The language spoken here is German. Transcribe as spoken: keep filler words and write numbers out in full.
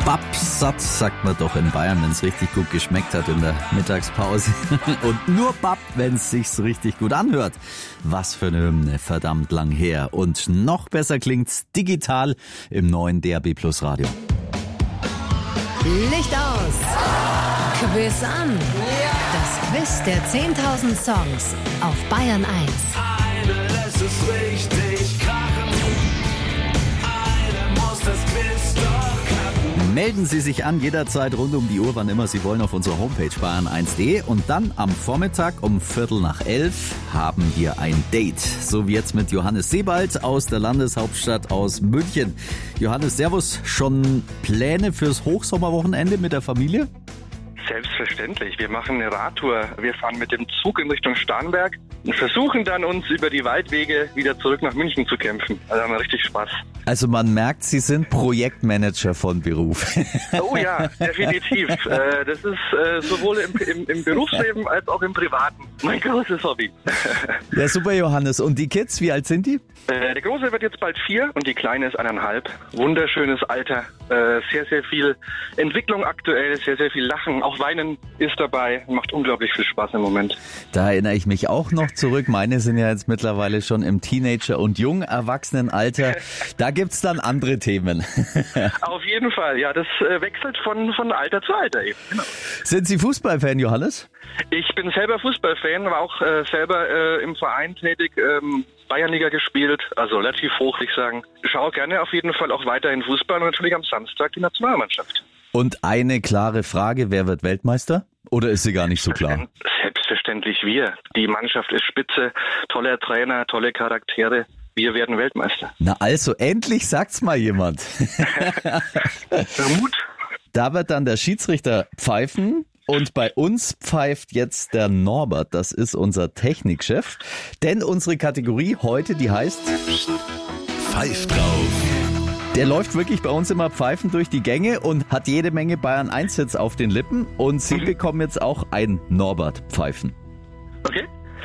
Babsatt sagt man doch in Bayern, wenn es richtig gut geschmeckt hat in der Mittagspause. Und nur Bab, wenn es sich richtig gut anhört. Was für eine Hymne, verdammt lang her. Und noch besser klingt's digital im neuen D A B Plus Radio. Licht aus! Quiz an! Das Quiz der zehntausend Songs auf Bayern eins. Eine lässt es richtig krachen. Eine muss das Quiz doch knacken. Melden Sie sich an, jederzeit rund um die Uhr, wann immer Sie wollen, auf unserer Homepage bayern eins punkt de. Und dann am Vormittag um Viertel nach elf haben wir ein Date. So wie jetzt mit Johannes Sebald aus der Landeshauptstadt aus München. Johannes, servus. Schon Pläne fürs Hochsommerwochenende mit der Familie? Selbstverständlich. Wir machen eine Radtour. Wir fahren mit dem Zug in Richtung Starnberg und versuchen dann, uns über die Waldwege wieder zurück nach München zu kämpfen. Also haben wir richtig Spaß. Also man merkt, Sie sind Projektmanager von Beruf. Oh ja, definitiv. äh, das ist äh, sowohl im, im, im Berufsleben als auch im Privaten mein großes Hobby. Ja, super, Johannes. Und die Kids, wie alt sind die? Äh, der Große wird jetzt bald vier und die Kleine ist eineinhalb. Wunderschönes Alter. Äh, sehr, sehr viel Entwicklung aktuell, sehr, sehr viel Lachen. Auch Weinen ist dabei. Macht unglaublich viel Spaß im Moment. Da erinnere ich mich auch noch zurück. Meine sind ja jetzt mittlerweile schon im Teenager- und Jungerwachsenenalter. Da gibt's dann andere Themen. Auf jeden Fall. Ja, das äh, wechselt von, von Alter zu Alter eben. Genau. Sind Sie Fußballfan, Johannes? Ich bin selber Fußballfan, war auch äh, selber äh, im Verein tätig, ähm, Bayernliga gespielt, also relativ hoch, würde ich sagen. Schaue gerne auf jeden Fall auch weiterhin Fußball und natürlich am Samstag die Nationalmannschaft. Und eine klare Frage, wer wird Weltmeister? Oder ist sie gar nicht so klar? Selbstverständlich wir. Die Mannschaft ist spitze, toller Trainer, tolle Charaktere. Wir werden Weltmeister. Na also, endlich sagt's mal jemand. Mut. Da wird dann der Schiedsrichter pfeifen. Und bei uns pfeift jetzt der Norbert, das ist unser Technikchef. Denn unsere Kategorie heute, die heißt Pfeift drauf. Der läuft wirklich bei uns immer pfeifend durch die Gänge und hat jede Menge Bayern eins Hits auf den Lippen. Und Sie bekommen jetzt auch ein Norbert-Pfeifen.